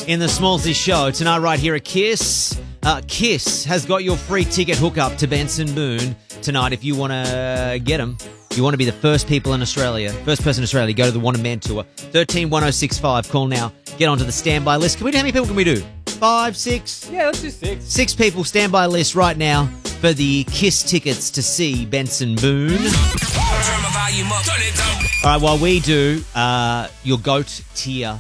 in the Smallsy Show tonight right here at Kiss. Kiss has got your free ticket hookup to Benson Boone tonight if you want to get them. You want to be the first person in Australia, go to the Wanted Man Tour. 131065, call now. Get onto the standby list. How many people can we do? 5, 6? Yeah, let's do 6. 6 people standby list right now for the Kiss tickets to see Benson Boone. All right, while we do your goat tier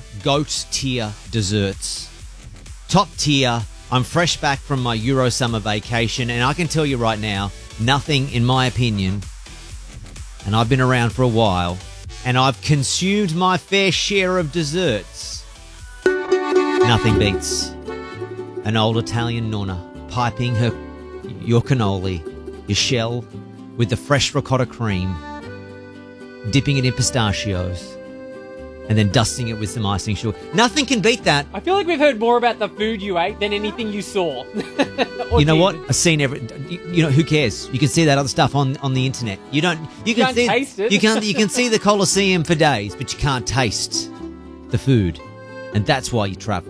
desserts. Top tier, I'm fresh back from my Euro summer vacation, and I can tell you right now, nothing, in my opinion, and I've been around for a while, and I've consumed my fair share of desserts. Nothing beats an old Italian nonna piping your cannoli, your shell, with the fresh ricotta cream, dipping it in pistachios, and then dusting it with some icing sugar. Nothing can beat that. I feel like we've heard more about the food you ate than anything you saw. You know what? I've seen who cares? You can see that other stuff on the internet. You can't taste it. You can see the Colosseum for days, but you can't taste the food. And that's why you travel.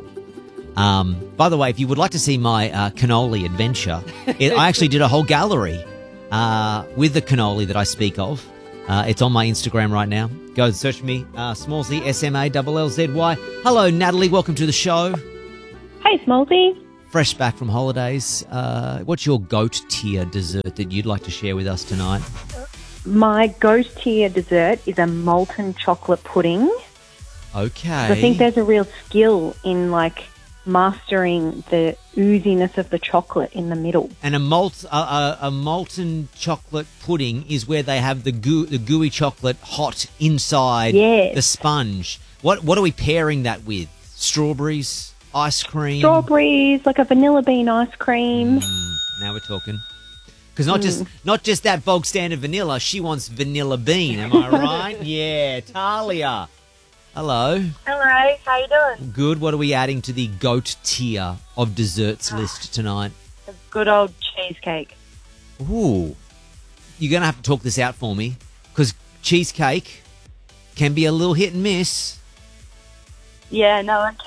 By the way, if you would like to see my cannoli adventure, I actually did a whole gallery with the cannoli that I speak of. It's on my Instagram right now. Go and search me, Smallsy, SMALLZY. Hello, Natalie. Welcome to the show. Hey, Smallsy. Fresh back from holidays. What's your goat tier dessert that you'd like to share with us tonight? My goat tier dessert is a molten chocolate pudding. Okay. I think there's a real skill in, mastering the ooziness of the chocolate in the middle. And a molten chocolate pudding is where they have the gooey chocolate hot inside the sponge. What are we pairing that with? Strawberries, ice cream? Strawberries, like a vanilla bean ice cream. Now we're talking. Because not just that bog standard vanilla, she wants vanilla bean. Am I right? Yeah, Talia. Hello. Hello, how you doing? Good. What are we adding to the goat tier of desserts list tonight? A good old cheesecake. Ooh. You're going to have to talk this out for me, because cheesecake can be a little hit and miss. Yeah, no, it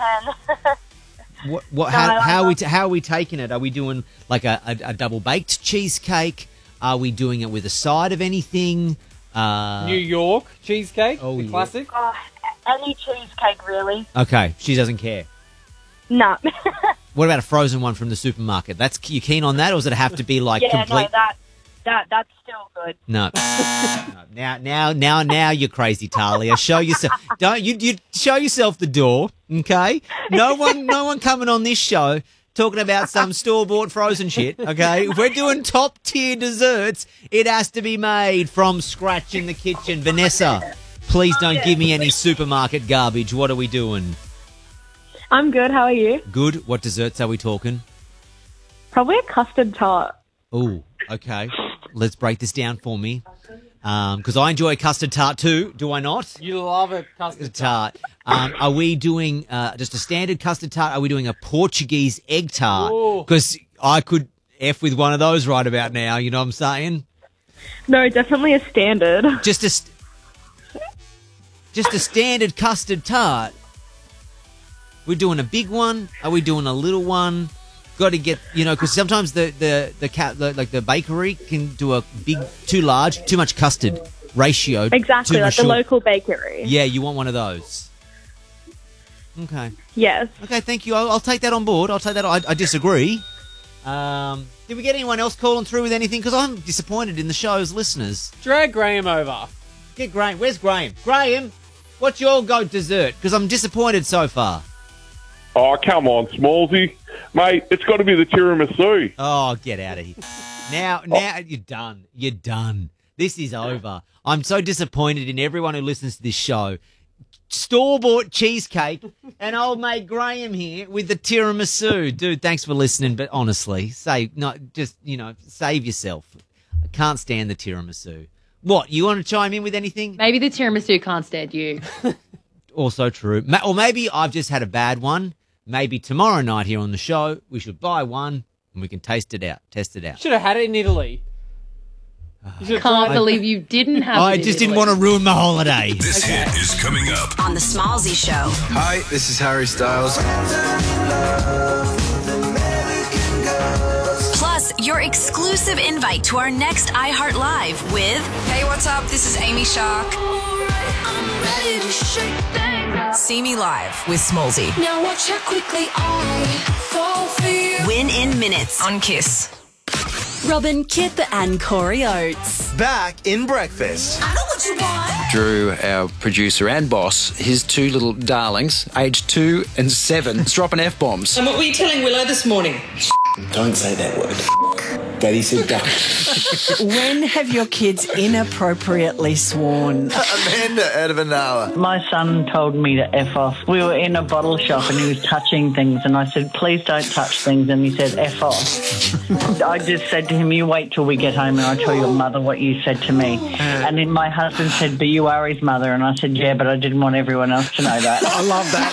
can. How are we taking it? Are we doing like a double-baked cheesecake? Are we doing it with a side of anything? New York cheesecake, the classic. Any cheesecake, really. Okay, she doesn't care. No. What about a frozen one from the supermarket? You keen on that, or does it have to be complete? No, that's still good. No. Now you're crazy, Talia. Show yourself. Don't you show yourself the door, okay? No one coming on this show talking about some store-bought frozen shit, okay? If we're doing top-tier desserts, it has to be made from scratch in the kitchen. Vanessa, please don't give me any supermarket garbage. What are we doing? I'm good. How are you? Good. What desserts are we talking? Probably a custard tart. Oh, okay. Let's break this down for me. Because I enjoy a custard tart too, do I not? You love a custard tart. Are we doing just a standard custard tart? Are we doing a Portuguese egg tart? Because I could F with one of those right about now, you know what I'm saying? No, definitely a standard. Just a standard custard tart. We're doing a big one? Are we doing a little one? Got to get, because sometimes the bakery can do a big, too large, too much custard ratio. Exactly, like the local bakery. Yeah, you want one of those. Okay. Yes. Okay, thank you. I'll take that on board. I'll take that. I disagree. Did we get anyone else calling through with anything? Because I'm disappointed in the show's listeners. Drag Graham over. Get Graham. Where's Graham? Graham, what's your goat dessert? Because I'm disappointed so far. Oh, come on, Smallsy. Mate, it's got to be the tiramisu. Oh, get out of here. Now you're done. You're done. This is over. I'm so disappointed in everyone who listens to this show. Store-bought cheesecake and old mate Graham here with the tiramisu. Dude, thanks for listening, but honestly, save yourself. I can't stand the tiramisu. What, you want to chime in with anything? Maybe the tiramisu can't stand you. Also true. Or maybe I've just had a bad one. Maybe tomorrow night here on the show, we should buy one and we can test it out. Should have had it in Italy. Can't believe you didn't have I it in just didn't Italy. want to ruin my holiday. This hit is coming up. On the Smallsy Show. Hi, this is Harry Styles. Plus, your exclusive invite to our next iHeart Live with... Hey, what's up? This is Amy Shark. See me live with Smallsy. Now watch how quickly I fall for you. Win in minutes. On Kiss. Robin, Kip and Corey Oates. Back in breakfast. I know what you want. Drew, our producer and boss, his two little darlings, aged 2 and 7, dropping F-bombs. And what were you telling Willow this morning? Don't say that word. Daddy said duck. When have your kids inappropriately sworn? Amanda out of an hour. My son told me to F off. We were in a bottle shop and he was touching things and I said, please don't touch things, and he said, F off. I just said to him, you wait till we get home and I'll tell your mother what you said to me. And then my husband said, but you are his mother. And I said, yeah, but I didn't want everyone else to know that. I love that.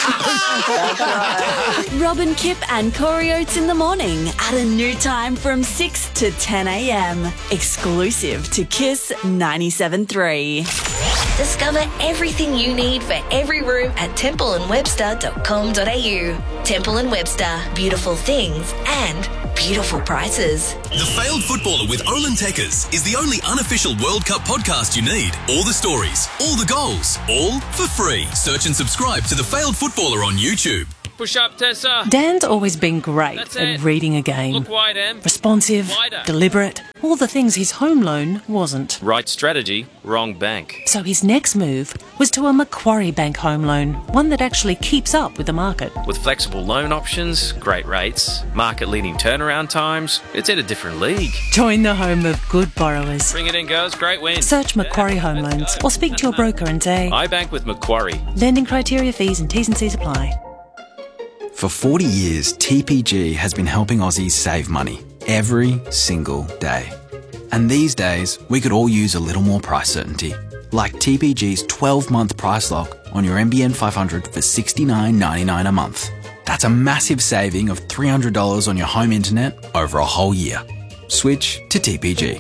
That's right. Robin, Kip and Corey Oates in the morning at a new time from 6 to 10 a.m. Exclusive to Kiss 97.3. Discover everything you need for every room at templeandwebster.com.au. Temple & Webster. Beautiful things and beautiful prices. The Failed Footballer with Olin Tekkers is the only unofficial World Cup podcast you need. All the stories, all the goals, all for free. Search and subscribe to The Failed Footballer on YouTube. Push up, Tessa. Dan's always been great That's at it. reading a game. Look wide, Em. Responsive, Wider. deliberate, all the things his home loan wasn't. Right strategy, wrong bank. So his next move was to a Macquarie Bank home loan, one that actually keeps up with the market. With flexible loan options, great rates, market-leading turnaround times, it's in a different league. Join the home of good borrowers. Bring it in, girls. Great win. Search Macquarie Home Loans or speak to your broker and say, I bank with Macquarie. lending criteria, fees and T's and C's apply. For 40 years, TPG has been helping Aussies save money every single day. And these days, we could all use a little more price certainty. Like TPG's 12-month price lock on your NBN 500 for $69.99 a month. That's a massive saving of $300 on your home internet over a whole year. Switch to TPG.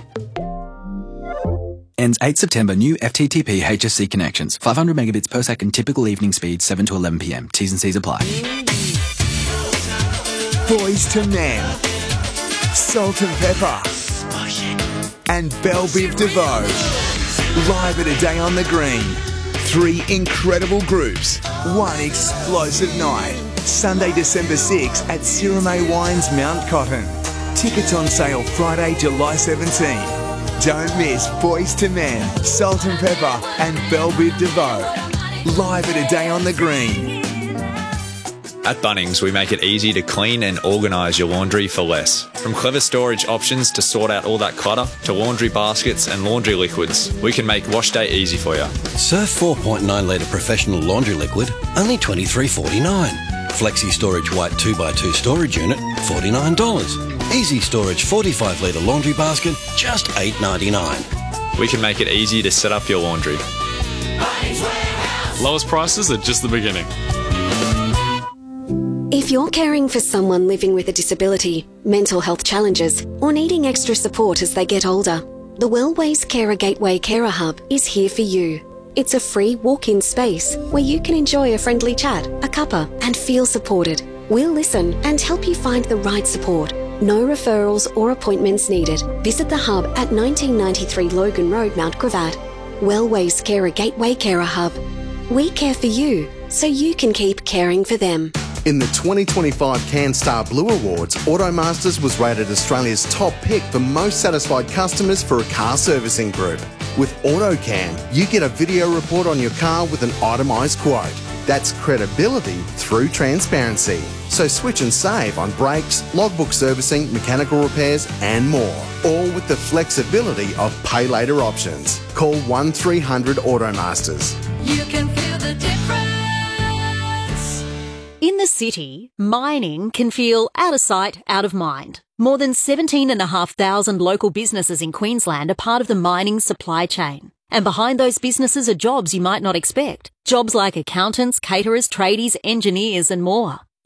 Ends 8 September. New FTTP HSC connections. 500 megabits per second. Typical evening speed 7 to 11 p.m. T's and C's apply. Boys to Men, Salt and Pepper, and Belle Biv DeVoe. Live at A Day on the Green. 3 incredible groups, 1 explosive night. Sunday, December 6 at Sirame Wines, Mount Cotton. Tickets on sale Friday, July 17. Don't miss Boys to Men, Salt and Pepper, and Belle Biv DeVoe. Live at A Day on the Green. At Bunnings, we make it easy to clean and organise your laundry for less. From clever storage options to sort out all that clutter, to laundry baskets and laundry liquids, we can make wash day easy for you. Surf 4.9 litre professional laundry liquid, only $23.49. Flexi Storage White 2x2 storage unit, $49. Easy Storage 45 litre laundry basket, just $8.99. We can make it easy to set up your laundry. Lowest prices are just the beginning. If you're caring for someone living with a disability, mental health challenges, or needing extra support as they get older, the Wellways Carer Gateway Carer Hub is here for you. It's a free walk-in space where you can enjoy a friendly chat, a cuppa, and feel supported. We'll listen and help you find the right support. No referrals or appointments needed. Visit the hub at 1993 Logan Road, Mount Gravatt. Wellways Carer Gateway Carer Hub. We care for you, so you can keep caring for them. In the 2025 CanStar Blue Awards, Automasters was rated Australia's top pick for most satisfied customers for a car servicing group. With AutoCan, you get a video report on your car with an itemised quote. That's credibility through transparency. So switch and save on brakes, logbook servicing, mechanical repairs and more. All with the flexibility of pay later options. Call 1300 Automasters. You can feel the difference. In the city, mining can feel out of sight, out of mind. More than 17,500 local businesses in Queensland are part of the mining supply chain. And behind those businesses are jobs you might not expect. Jobs like accountants, caterers, tradies, engineers and more.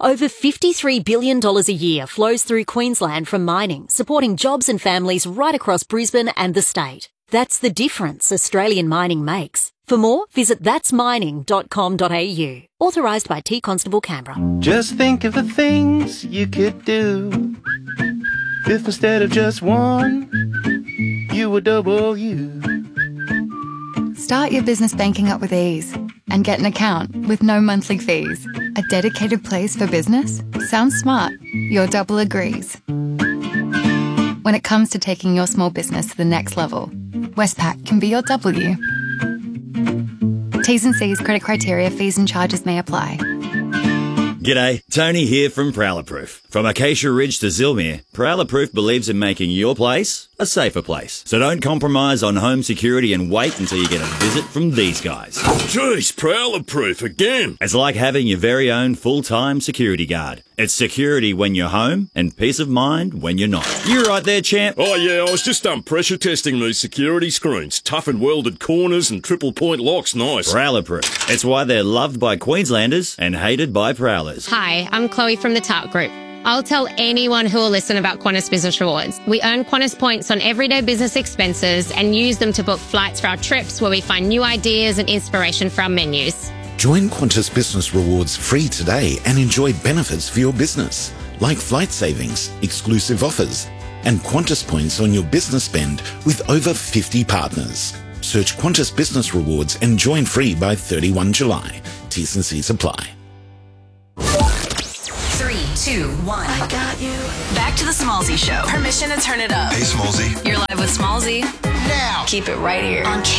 Over $53 billion a year flows through Queensland from mining, supporting jobs and families right across Brisbane and the state. That's the difference Australian mining makes. For more, visit that'smining.com.au. Authorised by T Constable Canberra. Just think of the things you could do if instead of just one, you were double you. Start your business banking up with ease and get an account with no monthly fees. A dedicated place for business? Sounds smart. Your double agrees. When it comes to taking your small business to the next level, Westpac can be your W. T's and C's, credit criteria, fees and charges may apply. G'day, Tony here from Prowler Proof. From Acacia Ridge to Zilmere, Prowler Proof believes in making your place a safer place. So don't compromise on home security and wait until you get a visit from these guys. Jeez, Prowler Proof again. It's like having your very own full-time security guard. It's security when you're home and peace of mind when you're not. You right there, champ? Oh yeah, I was just pressure testing these security screens. Tough and welded corners and triple point locks, nice. Prowler Proof. It's why they're loved by Queenslanders and hated by Prowlers. Hi, I'm Chloe from the TARP Group. I'll tell anyone who will listen about Qantas Business Rewards. We earn Qantas points on everyday business expenses and use them to book flights for our trips where we find new ideas and inspiration for our menus. Join Qantas Business Rewards free today and enjoy benefits for your business, like flight savings, exclusive offers, and Qantas points on your business spend with over 50 partners. Search Qantas Business Rewards and join free by 31 July. T's and C's apply. 3, 2, 1. I got you. Back to the Smallzy Show. Permission to turn it up. Hey, Smallzy. You're live with Smallzy. Now. Keep it right here on